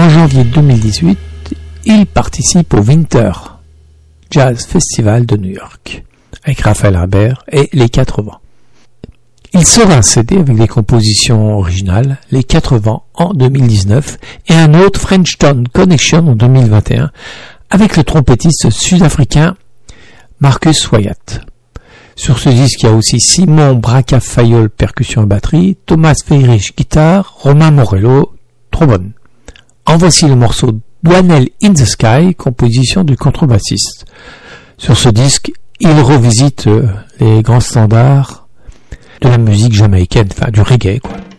janvier 2018, il participe au Winter Jazz Festival de New York avec Raphaël Habert et Les 4 Vents. Il sort un CD avec des compositions originales, Les 4 Vents en 2019 et un autre French Town Connection en 2021 avec le trompettiste sud-africain Marcus Wyatt. Sur ce disque, il y a aussi Simon Bracafayol, percussion et batterie, Thomas Feyrich, guitare, Romain Morello, trombone. En voici le morceau Dwannell in the Sky, composition du contrebassiste. Sur ce disque, il revisite les grands standards de la musique jamaïcaine, enfin du reggae, quoi.